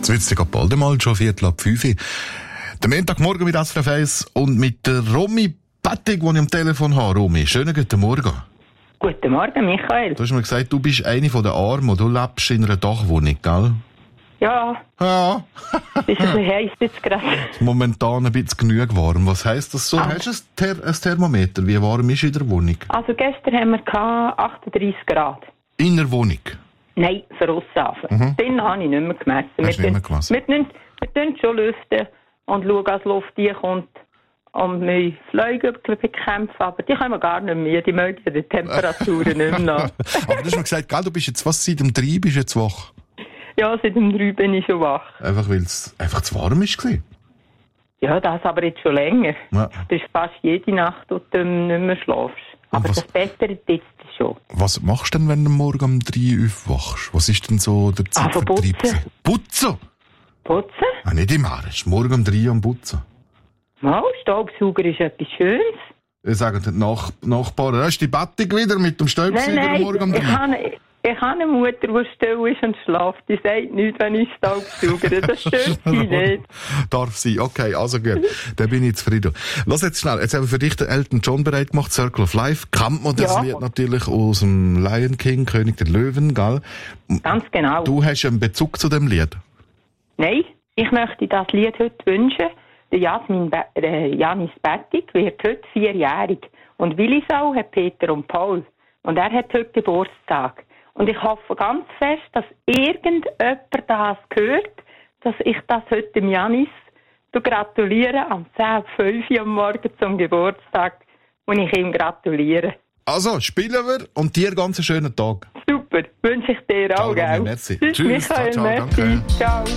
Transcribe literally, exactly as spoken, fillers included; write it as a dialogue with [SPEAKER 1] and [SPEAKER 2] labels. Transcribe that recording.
[SPEAKER 1] Jetzt wird bald einmal schon Viertel ab fünf. Der Montagmorgen mit S R F eins und mit der Romy Pettig, die ich am Telefon habe. Romy, schönen guten Morgen.
[SPEAKER 2] Guten Morgen, Michael.
[SPEAKER 1] Du hast mir gesagt, du bist eine von den Armen, du lebst in einer Dachwohnung, gell?
[SPEAKER 2] Ja.
[SPEAKER 1] Ja.
[SPEAKER 2] Es ist ein bisschen heiß jetzt gerade.
[SPEAKER 1] Momentan ein bisschen genug warm. Was heisst das so? Ah. Hast du ein, Ther- ein Thermometer? Wie warm ist in der Wohnung?
[SPEAKER 2] Also gestern haben wir achtunddreissig Grad.
[SPEAKER 1] In der Wohnung?
[SPEAKER 2] Nein, für Aussafen. Mhm. Den habe ich nicht mehr gemessen.
[SPEAKER 1] Hast wir, nicht mehr gemessen?
[SPEAKER 2] Wir, wir, wir tun schon lüften und schauen, als Luft die kommt. Und wir Fliegen bekämpfen, aber die können wir gar nicht mehr. Die mögen die Temperaturen nicht mehr nach.
[SPEAKER 1] Aber du hast mir gesagt, gell, du bist jetzt was seit dem drei bist jetzt wach?
[SPEAKER 2] Ja, seit dem drei bin ich schon wach.
[SPEAKER 1] Einfach weil es einfach zu warm war?
[SPEAKER 2] Ja, das aber jetzt schon länger.
[SPEAKER 1] Ja.
[SPEAKER 2] Das ist fast jede Nacht, wo du nicht mehr schlafst. Aber was, das bessert jetzt schon.
[SPEAKER 1] Was machst du denn, wenn du morgen um drei aufwachst? Was ist denn so der Zeitvertreib?
[SPEAKER 2] Putzen.
[SPEAKER 1] Putzen?
[SPEAKER 2] Putzen?
[SPEAKER 1] Ah, nicht immer. Es ist morgen um drei am Putzen.
[SPEAKER 2] Ja, Staubsauger ist etwas Schönes.
[SPEAKER 1] Ich sage den Nach- Nachbarn, da ist die Bettung wieder mit dem Staubsauger
[SPEAKER 2] nein, nein,
[SPEAKER 1] morgen um drei.
[SPEAKER 2] Ich habe, ich habe eine Mutter, die still ist und schläft. Die sagt nichts, wenn ich Staubsaugere. Das stört sie nicht.
[SPEAKER 1] Darf sie. Okay, also gut. Dann bin ich zufrieden. Lass jetzt schnell. Jetzt haben wir für dich den Elton John bereit gemacht. Circle of Life. Kennt man das ja. Lied natürlich aus dem Lion King, König der Löwen, gell?
[SPEAKER 2] Ganz genau.
[SPEAKER 1] Du hast einen Bezug zu dem Lied?
[SPEAKER 2] Nein, ich möchte das Lied heute wünschen. Der Jasmin Be- äh, Janis Bettig wird heute vierjährig. Und Willisau hat Peter und Paul. Und er hat heute Geburtstag. Und ich hoffe ganz fest, dass irgendjemand das hört, dass ich das heute dem Janis gratuliere am zehn Uhr fünf am Morgen zum Geburtstag und ich ihm gratuliere.
[SPEAKER 1] Also, spielen wir und dir ganz einen schönen Tag.
[SPEAKER 2] Super, wünsche ich dir
[SPEAKER 1] Ciao,
[SPEAKER 2] auch, gell?
[SPEAKER 1] Merci.
[SPEAKER 2] Tschüss,
[SPEAKER 1] Tschüss,
[SPEAKER 2] Michael,
[SPEAKER 1] ciao, ciao,
[SPEAKER 2] merci.
[SPEAKER 1] danke.
[SPEAKER 2] Ciao.